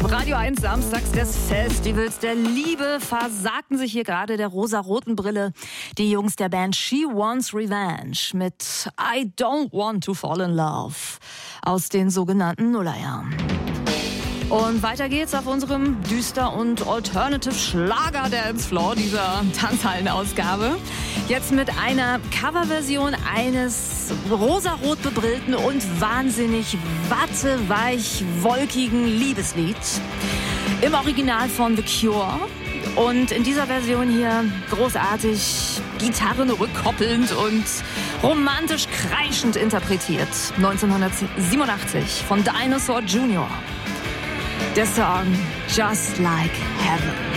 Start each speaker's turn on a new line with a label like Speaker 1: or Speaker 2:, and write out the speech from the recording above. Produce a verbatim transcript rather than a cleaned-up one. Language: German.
Speaker 1: Radio eins samstags des Festivals der Liebe versagten sich hier gerade der rosa-roten Brille die Jungs der Band She Wants Revenge mit I Don't Want to Fall in Love aus den sogenannten Nullerjahren. Und weiter geht's auf unserem Düster- und Alternative-Schlager-Dance-Floor dieser Tanzhallen-Ausgabe. Jetzt mit einer Coverversion eines rosarot bebrillten und wahnsinnig watteweich wolkigen Liebeslieds. Im Original von The Cure. Und in dieser Version hier großartig Gitarren rückkoppelnd und romantisch kreischend interpretiert. neunzehnhundertsiebenundachtzig von Dinosaur Junior Der Song Just Like Heaven.